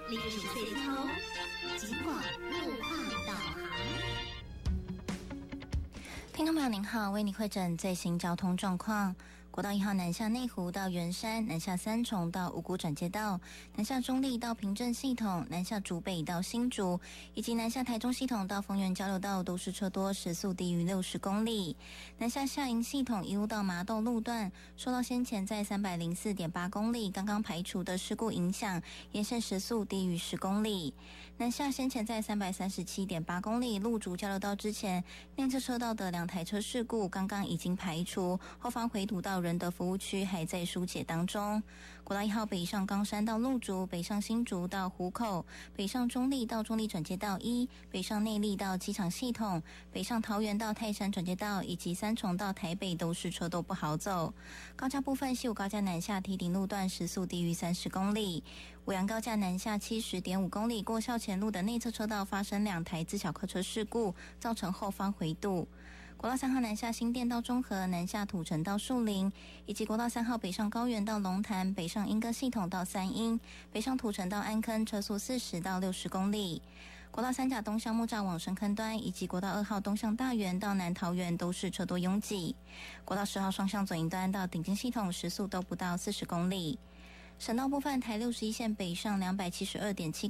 60岁天后，尽管路况导航。 听众朋友您好，为你汇诊最新交通状况。国道1号南下内湖到圆山，南下三重到五股转接道，南下中立到平镇系统，南下竹北到新竹，以及南下台中系统到丰原交流道都是车多，时速低于60公里。南下下营系统一路到麻豆路段，受到先前在 304.8 公里刚刚排除的事故影响，沿线时速低于10公里。南下先前在 337.8 公里路竹交流道之前，内侧车道的2台车事故刚刚已经排除，后方回堵到仁德服务区还在疏解当中。国道1号北上冈山到路竹，北上新竹到湖口，北上中立到中立转接道1，北上内壢到机场系统，北上桃园到泰山转接道，以及三重到台北都是车都不好走。高架部分，西武高架南下堤顶路段时速低于30公里，五杨高架南下 70.5 公里过校前路的内侧车道发生2台自小客车事故，造成后方回堵。国道3号南下新店到中和，南下土城到树林，以及国道3号北上高原到龙潭，北上莺歌系统到三鹰，北上土城到安坑，车速40到60公里。国道3甲东向木栅往深坑端，以及国道2号东向大园到南桃园都是车多拥挤。国道10号双向左营端到顶尖系统时速都不到40公里。省道部分，台61线北上272.7